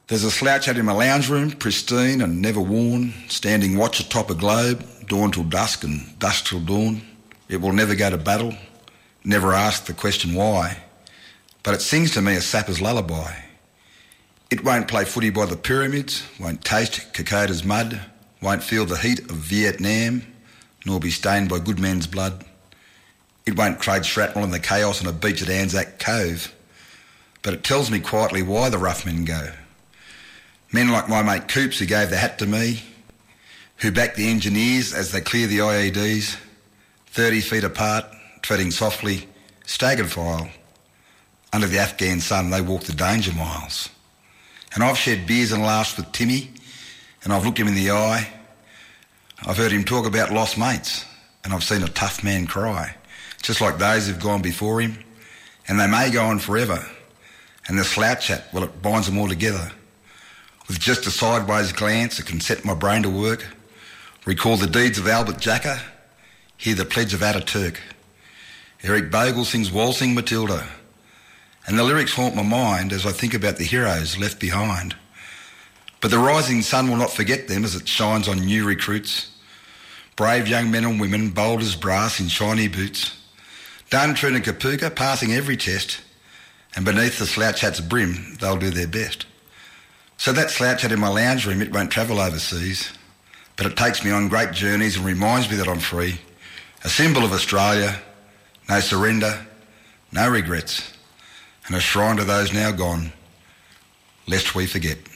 There's a slouch hat in my lounge room, pristine and never worn, standing watch atop a globe, dawn till dusk and dusk till dawn. It will never go to battle, never ask the question why, but it sings to me a sapper's lullaby. It won't play footy by the pyramids, won't taste Kokoda's mud, won't feel the heat of Vietnam, nor be stained by good men's blood. It won't trade shrapnel in the chaos on a beach at Anzac Cove, but it tells me quietly why the rough men go. Men like my mate Coops, who gave the hat to me, who back the engineers as they clear the IEDs, 30 feet apart, treading softly, staggered file. Under the Afghan sun, they walk the danger miles. And I've shared beers and laughs with Timmy, and I've looked him in the eye. I've heard him talk about lost mates, and I've seen a tough man cry, just like those who've gone before him, and they may go on forever. And the slouch hat, well, it binds them all together. With just a sideways glance, it can set my brain to work, recall the deeds of Albert Jacka, hear the pledge of Ataturk. Eric Bogle sings Waltzing Matilda, and the lyrics haunt my mind as I think about the heroes left behind. But the rising sun will not forget them as it shines on new recruits, brave young men and women, bold as brass in shiny boots, Duntroon and Kapuka passing every test, and beneath the slouch hat's brim, they'll do their best. So that slouch hat in my lounge room, it won't travel overseas, but it takes me on great journeys and reminds me that I'm free, a symbol of Australia, no surrender, no regrets, and a shrine to those now gone, lest we forget.